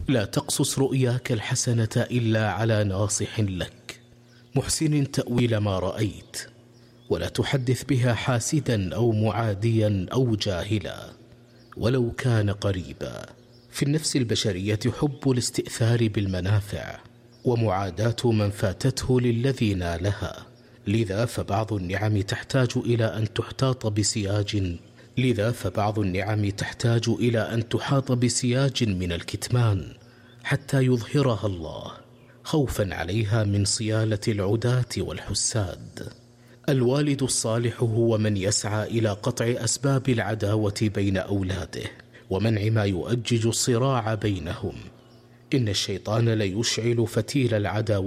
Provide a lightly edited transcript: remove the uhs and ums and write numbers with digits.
لا تقصص رؤياك الحسنة إلا على ناصح لك محسن تأويل ما رأيت، ولا تحدث بها حاسدا أو معاديا أو جاهلا ولو كان قريبا. في النفس البشرية حب الاستئثار بالمنافع ومعاداة من فاتته للذي نالها، لذا فبعض النعم تحتاج إلى أن تحاط بسياج من الكتمان حتى يظهرها الله، خوفا عليها من صيالة العداة والحساد. الوالد الصالح هو من يسعى إلى قطع أسباب العداوة بين أولاده ومنع ما يؤجج الصراع بينهم. إن الشيطان ليشعل فتيل العداوة